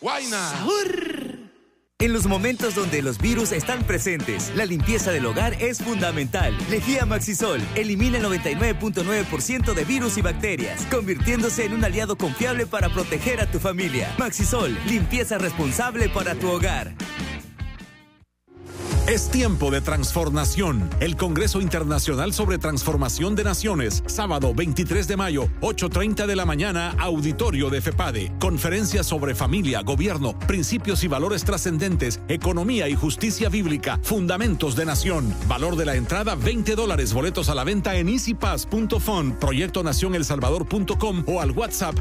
Guayna. En los momentos donde los virus están presentes, la limpieza del hogar es fundamental. Lejía Maxisol elimina el 99.9% de virus y bacterias, convirtiéndose en un aliado confiable para proteger a tu familia. Maxisol, limpieza responsable para tu hogar. Es tiempo de transformación. El Congreso Internacional sobre Transformación de Naciones, sábado 23 de mayo, 8:30 de la mañana, auditorio de FEPADE. Conferencia sobre familia, gobierno, principios y valores trascendentes, economía y justicia bíblica, fundamentos de nación. Valor de la entrada $20. Boletos a la venta en easypass.fund, proyectonacionelsalvador.com o al WhatsApp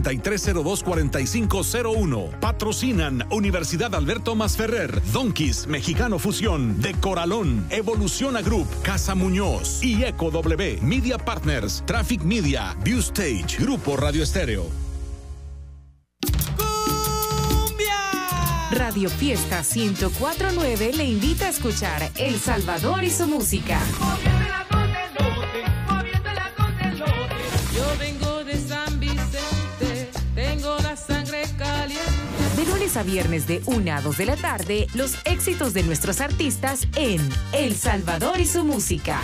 6302-4501. Patrocinan Universidad Alberto Masferrer, Donkeys, Mexicano Fusión, De Coralón, Evoluciona Group, Casa Muñoz y Eco W, Media Partners, Traffic Media, View Stage, Grupo Radio Estéreo. Radio Fiesta 104.9 le invita a escuchar El Salvador y su música. Yo vengo de San Vicente, tengo la sangre caliente. De lunes a viernes de 1 a 2 de la tarde, los éxitos de nuestros artistas en El Salvador y su música.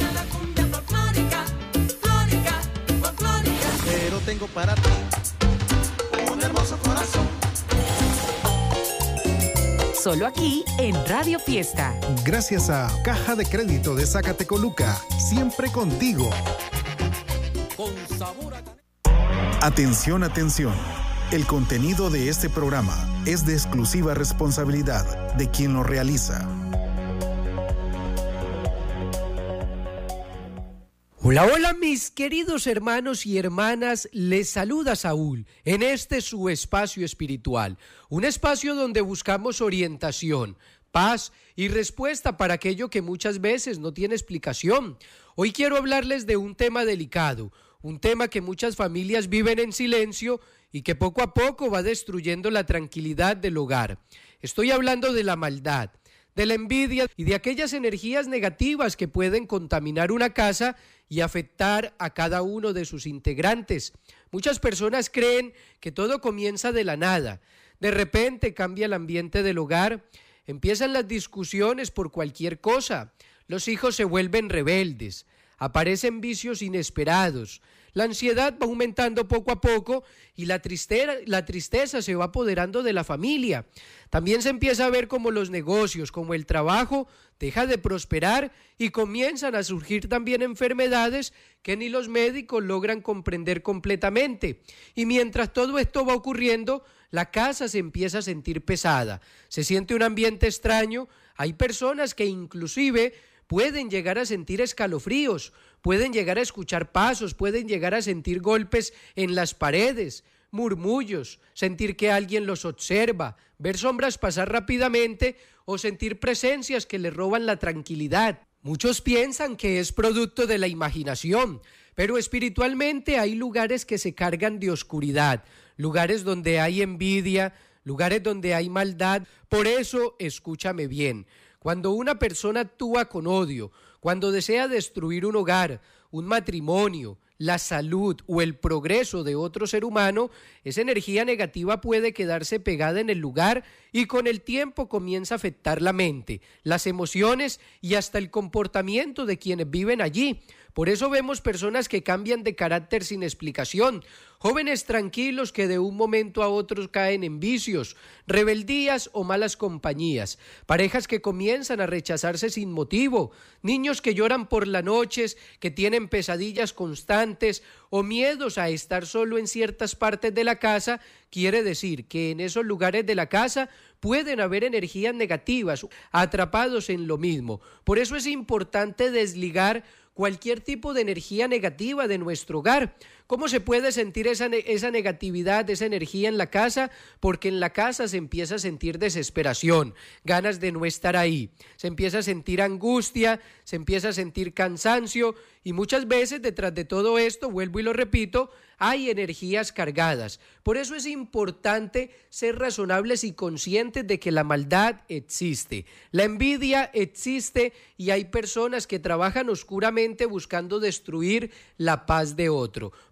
Pero tengo para ti un hermoso corazón. Solo aquí en Radio Fiesta. Gracias a Caja de Crédito de Zacatecoluca, siempre contigo. Con sabor a... Atención, atención. El contenido de este programa es de exclusiva responsabilidad de quien lo realiza. Hola, hola mis queridos hermanos y hermanas, les saluda Saúl en este su espacio espiritual, un espacio donde buscamos orientación, paz y respuesta para aquello que muchas veces no tiene explicación. Hoy quiero hablarles de un tema delicado, un tema que muchas familias viven en silencio y que poco a poco va destruyendo la tranquilidad del hogar. Estoy hablando de la maldad, de la envidia y de aquellas energías negativas que pueden contaminar una casa y afectar a cada uno de sus integrantes. Muchas personas creen que todo comienza de la nada. De repente cambia el ambiente del hogar, empiezan las discusiones por cualquier cosa, los hijos se vuelven rebeldes, aparecen vicios inesperados, la ansiedad va aumentando poco a poco y la tristeza se va apoderando de la familia. También se empieza a ver como los negocios, como el trabajo, deja de prosperar y comienzan a surgir también enfermedades que ni los médicos logran comprender completamente. Y mientras todo esto va ocurriendo, la casa se empieza a sentir pesada, se siente un ambiente extraño, hay personas que inclusive pueden llegar a sentir escalofríos, pueden llegar a escuchar pasos, pueden llegar a sentir golpes en las paredes, murmullos, sentir que alguien los observa, ver sombras pasar rápidamente o sentir presencias que les roban la tranquilidad. Muchos piensan que es producto de la imaginación, pero espiritualmente hay lugares que se cargan de oscuridad, lugares donde hay envidia, lugares donde hay maldad. Por eso, escúchame bien. Cuando una persona actúa con odio, cuando desea destruir un hogar, un matrimonio, la salud o el progreso de otro ser humano, esa energía negativa puede quedarse pegada en el lugar y con el tiempo comienza a afectar la mente, las emociones y hasta el comportamiento de quienes viven allí. Por eso vemos personas que cambian de carácter sin explicación, jóvenes tranquilos que de un momento a otro caen en vicios, rebeldías o malas compañías, parejas que comienzan a rechazarse sin motivo, niños que lloran por las noches, que tienen pesadillas constantes o miedos a estar solo en ciertas partes de la casa. Quiere decir que en esos lugares de la casa pueden haber energías negativas atrapados en lo mismo. Por eso es importante desligar cualquier tipo de energía negativa de nuestro hogar. ¿Cómo se puede sentir esa negatividad, esa energía en la casa? Porque en la casa se empieza a sentir desesperación, ganas de no estar ahí, se empieza a sentir angustia, se empieza a sentir cansancio y muchas veces detrás de todo esto, vuelvo y lo repito, hay energías cargadas. Por eso es importante ser razonables y conscientes de que la maldad existe, la envidia existe y hay personas que trabajan oscuramente buscando destruir la paz de otro.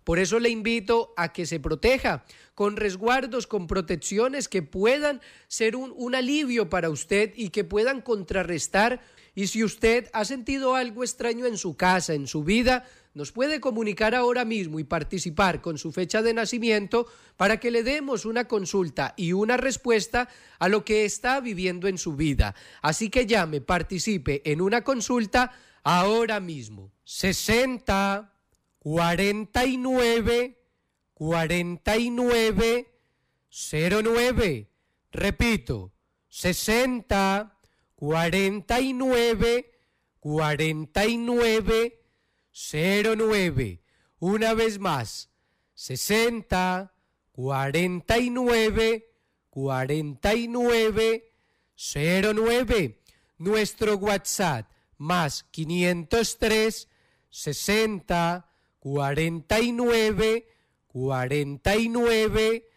Por eso le invito a que se proteja con resguardos, con protecciones que puedan ser un alivio para usted y que puedan contrarrestar. Y si usted ha sentido algo extraño en su casa, en su vida, nos puede comunicar ahora mismo y participar con su fecha de nacimiento para que le demos una consulta y una respuesta a lo que está viviendo en su vida. Así que llame, participe en una consulta ahora mismo. 60 49 49 09. Repito, 60 49 49 09. Una vez más, 60 49 49 09. Nuestro WhatsApp más 503 60 49 49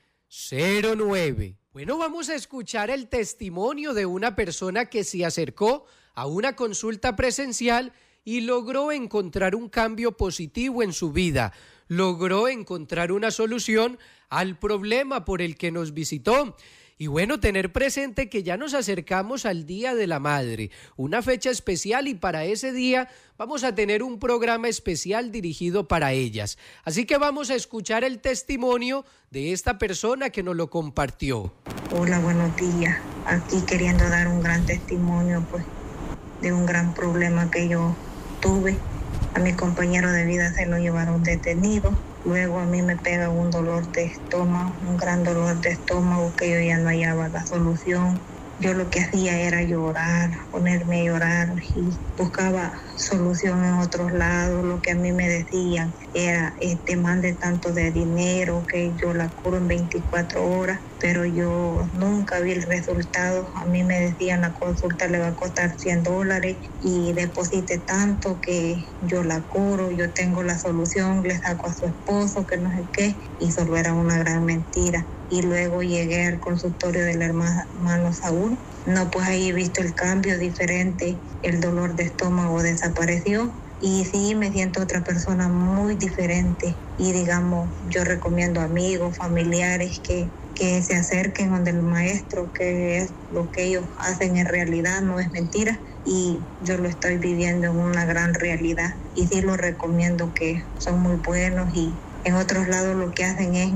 09. Bueno, vamos a escuchar el testimonio de una persona que se acercó a una consulta presencial y logró encontrar un cambio positivo en su vida, logró encontrar una solución al problema por el que nos visitó. Y bueno, tener presente que ya nos acercamos al Día de la Madre, una fecha especial, y para ese día vamos a tener un programa especial dirigido para ellas. Así que vamos a escuchar el testimonio de esta persona que nos lo compartió. Hola, buenos días. Aquí queriendo dar un gran testimonio, pues, de un gran problema que yo tuve. A mi compañero de vida se lo llevaron detenido. Luego a mí me pega un dolor de estómago, un gran dolor de estómago que yo ya no hallaba la solución. Yo lo que hacía era llorar, ponerme a llorar y buscaba solución en otros lados. Lo que a mí me decían era, mande tanto de dinero que yo la curo en 24 horas, pero yo nunca vi el resultado. A mí me decían la consulta le va a costar $100 y deposite tanto que yo la curo, yo tengo la solución, le saco a su esposo, que no sé qué, y solo era una gran mentira. Y luego llegué al consultorio del hermano Saúl. No, pues ahí he visto el cambio diferente, el dolor de estómago desapareció y sí me siento otra persona muy diferente. Y digamos, yo recomiendo amigos, familiares que se acerquen donde el maestro, que es lo que ellos hacen en realidad, no es mentira. Y yo lo estoy viviendo en una gran realidad y sí lo recomiendo, que son muy buenos. Y en otros lados lo que hacen es,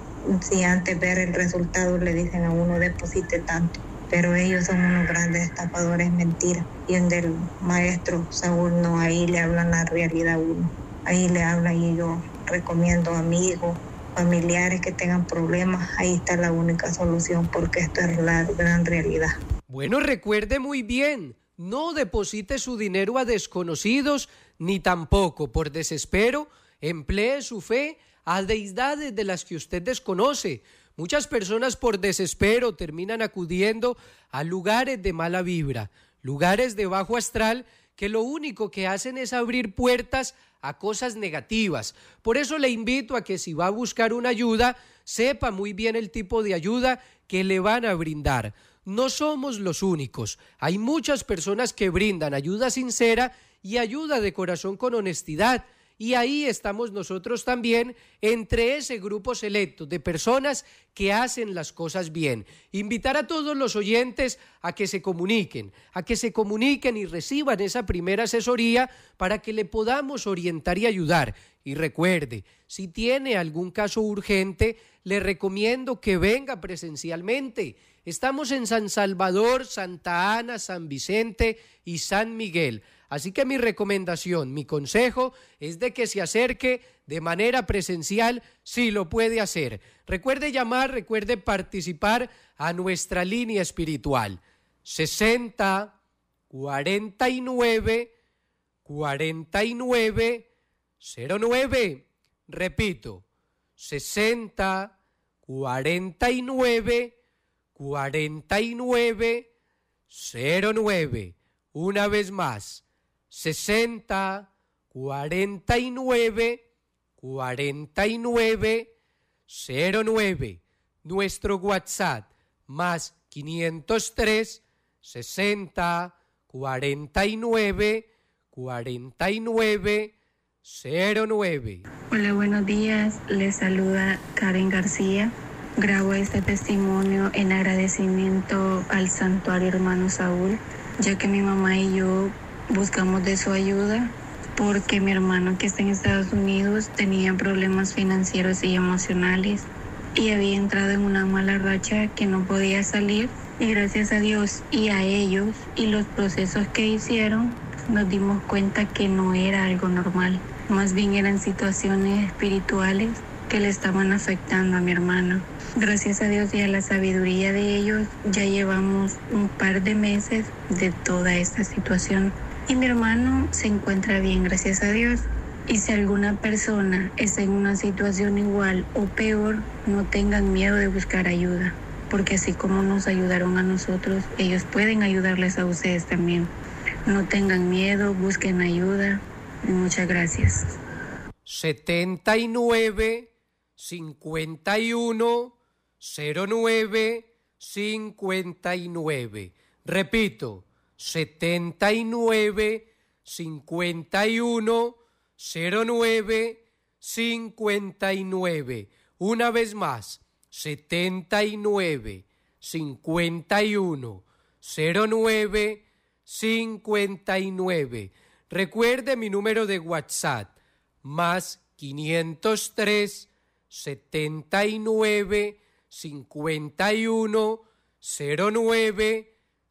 si antes ver el resultado le dicen a uno deposite tanto, pero ellos son unos grandes estafadores, mentira. Y donde el maestro Saúl no, ahí le hablan la realidad a uno, ahí le hablan. Y yo recomiendo amigos, familiares que tengan problemas, ahí está la única solución, porque esto es la gran realidad. Bueno, recuerde muy bien, no deposite su dinero a desconocidos, ni tampoco por desespero emplee su fe a deidades de las que usted desconoce. Muchas personas por desespero terminan acudiendo a lugares de mala vibra, lugares de bajo astral, que lo único que hacen es abrir puertas a cosas negativas. Por eso le invito a que si va a buscar una ayuda, sepa muy bien el tipo de ayuda que le van a brindar. No somos los únicos. Hay muchas personas que brindan ayuda sincera y ayuda de corazón con honestidad. Y ahí estamos nosotros también, entre ese grupo selecto de personas que hacen las cosas bien. Invitar a todos los oyentes a que se comuniquen y reciban esa primera asesoría para que le podamos orientar y ayudar. Y recuerde, si tiene algún caso urgente, le recomiendo que venga presencialmente. Estamos en San Salvador, Santa Ana, San Vicente y San Miguel. Así que mi recomendación, mi consejo es de que se acerque de manera presencial si lo puede hacer. Recuerde llamar, recuerde participar a nuestra línea espiritual 60 49 49 09. Repito, 60 49 49 09. Una vez más, 60 49 49 09. Nuestro WhatsApp más 503 60 49 49 09. Hola, buenos días. Les saluda Karen García. Grabo este testimonio en agradecimiento al Santuario Hermano Saúl, ya que mi mamá y yo buscamos de su ayuda porque mi hermano, que está en Estados Unidos, tenía problemas financieros y emocionales y había entrado en una mala racha que no podía salir. Y gracias a Dios y a ellos y los procesos que hicieron, nos dimos cuenta que no era algo normal. Más bien eran situaciones espirituales que le estaban afectando a mi hermano. Gracias a Dios y a la sabiduría de ellos, ya llevamos un par de meses de toda esta situación. Y mi hermano se encuentra bien, gracias a Dios. Y si alguna persona está en una situación igual o peor, no tengan miedo de buscar ayuda, porque así como nos ayudaron a nosotros, ellos pueden ayudarles a ustedes también. No tengan miedo, busquen ayuda. Y muchas gracias. 79 51 09 59. Repito, 79 51 09 59. Una vez más, 79 51 09 59. Recuerde mi número de WhatsApp, más 503 79 51 09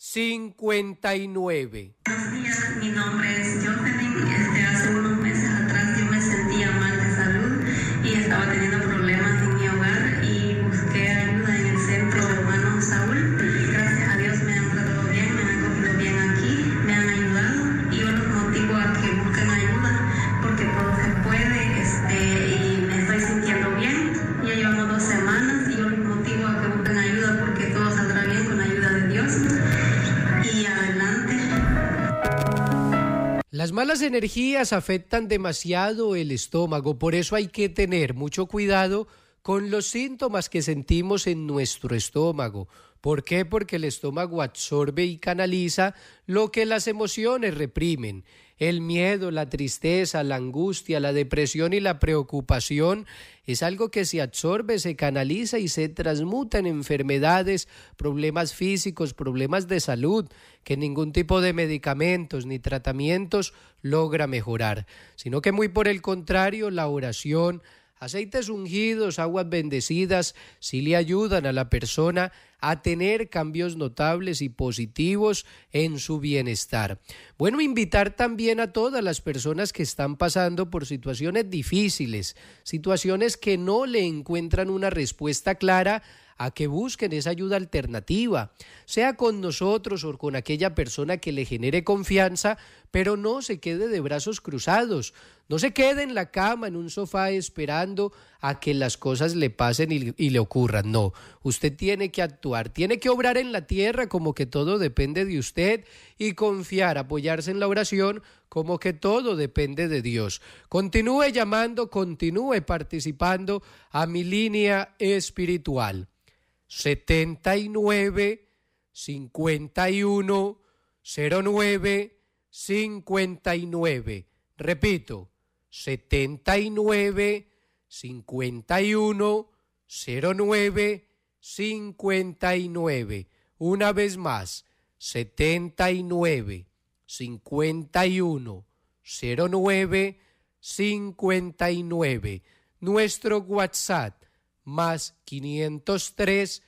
59. Buenos días, mi nombre es Jocelyn. Hace unos meses atrás yo me sentía mal de salud y estaba teniendo problemas en mi hogar y busqué ayuda en el Centro Hermano Saúl. Gracias a Dios me han tratado bien, me han acogido bien aquí, me han ayudado y yo los motivo a que busquen ayuda porque todo se puede y me estoy sintiendo bien. Ya llevamos 2 semanas y yo los motivo a que busquen ayuda porque todo saldrá bien con la ayuda de Dios. Y adelante. Las malas energías afectan demasiado el estómago, por eso hay que tener mucho cuidado con los síntomas que sentimos en nuestro estómago. ¿Por qué? Porque el estómago absorbe y canaliza lo que las emociones reprimen. El miedo, la tristeza, la angustia, la depresión y la preocupación es algo que se absorbe, se canaliza y se transmuta en enfermedades, problemas físicos, problemas de salud, que ningún tipo de medicamentos ni tratamientos logra mejorar, sino que muy por el contrario, la oración, aceites ungidos, aguas bendecidas, sí le ayudan a la persona a tener cambios notables y positivos en su bienestar. Bueno, invitar también a todas las personas que están pasando por situaciones difíciles, situaciones que no le encuentran una respuesta clara, a que busquen esa ayuda alternativa, sea con nosotros o con aquella persona que le genere confianza, pero no se quede de brazos cruzados, no se quede en la cama, en un sofá esperando a que las cosas le pasen y le ocurran. No, usted tiene que actuar, tiene que obrar en la tierra como que todo depende de usted y confiar, apoyarse en la oración como que todo depende de Dios. Continúe llamando, continúe participando a mi línea espiritual. 79 51 09 59. Repito, 79 51 09 59. Una vez más, 79 51 09 59. Nuestro WhatsApp, más 503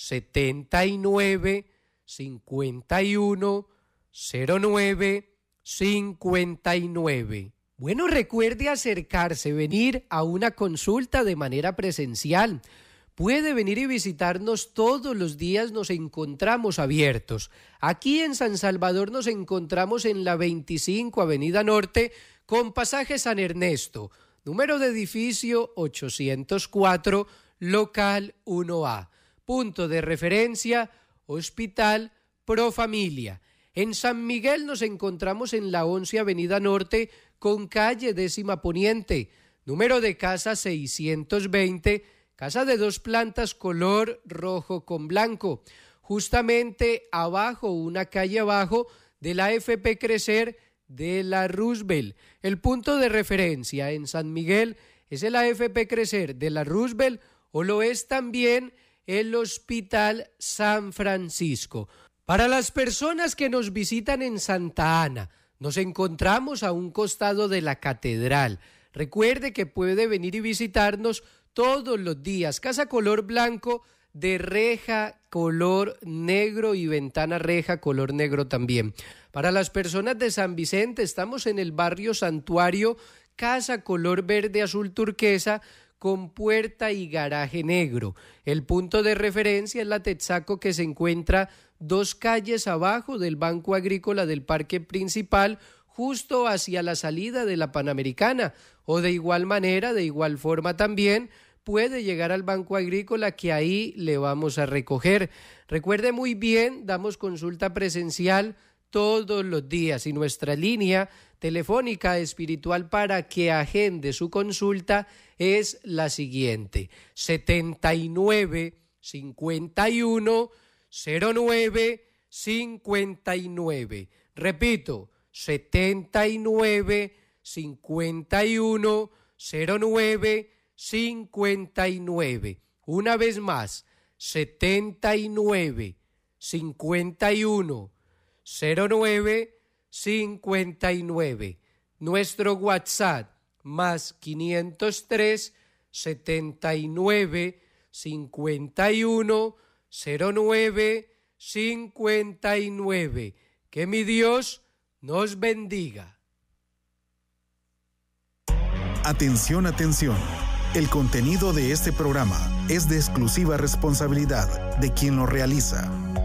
79 51 09 59. Bueno, recuerde acercarse, venir a una consulta de manera presencial. Puede venir y visitarnos todos los días, nos encontramos abiertos. Aquí en San Salvador nos encontramos en la 25 Avenida Norte con pasaje San Ernesto, número de edificio 804, local 1A. Punto de referencia, Hospital Pro Familia. En San Miguel nos encontramos en la 11 Avenida Norte con calle 10ª Poniente, número de casa 620, casa de 2 plantas color rojo con blanco, justamente abajo, una calle abajo de la AFP Crecer de la Roosevelt. El punto de referencia en San Miguel es el AFP Crecer de la Roosevelt o lo es también el Hospital San Francisco. Para las personas que nos visitan en Santa Ana, nos encontramos a un costado de la catedral. Recuerde que puede venir y visitarnos todos los días. Casa color blanco de reja color negro y ventana reja color negro también. Para las personas de San Vicente, estamos en el barrio Santuario, casa color verde azul turquesa con puerta y garaje negro. El punto de referencia es la Texaco, que se encuentra 2 calles abajo del Banco Agrícola del Parque Principal, justo hacia la salida de la Panamericana, o de igual manera, de igual forma también, puede llegar al Banco Agrícola, que ahí le vamos a recoger. Recuerde muy bien, damos consulta presencial todos los días y nuestra línea telefónica espiritual para que agende su consulta es la siguiente: 79 51 09 59. Repito, 79 51 09 59. Una vez más, 79 51 09 59. Nuestro WhatsApp más 503 79 51 09 59. Que mi Dios nos bendiga. Atención, atención. El contenido de este programa es de exclusiva responsabilidad de quien lo realiza.